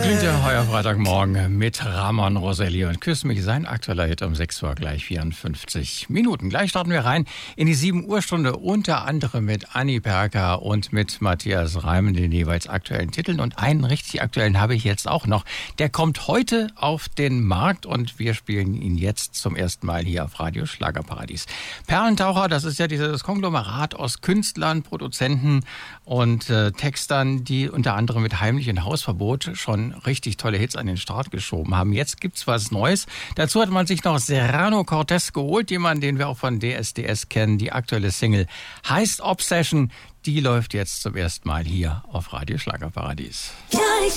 klingt ja heuer Freitagmorgen mit Ramon Roselli und Küss mich, sein aktueller Hit um 6 Uhr gleich 54 Minuten. Gleich starten wir rein in die 7 Uhr Stunde, unter anderem mit Anni Perka und mit Matthias Reimann, den jeweils aktuellen Titeln. Und einen richtig aktuellen habe ich jetzt auch noch. Der kommt heute auf den Markt und wir spielen ihn jetzt zum ersten Mal hier auf Radio Schlagerparadies. Perlentaucher, das ist ja dieses Konglomerat aus Künstlern, Produzenten und Textern, die unter anderem mit Heimlich und Hausverbot schon richtig tolle Hits an den Start geschoben haben. Jetzt gibt's was Neues. Dazu hat man sich noch Serrano Cortez geholt, jemanden, den wir auch von DSDS kennen. Die aktuelle Single heißt Obsession. Die läuft jetzt zum ersten Mal hier auf Radio Schlagerparadies. Ja, ich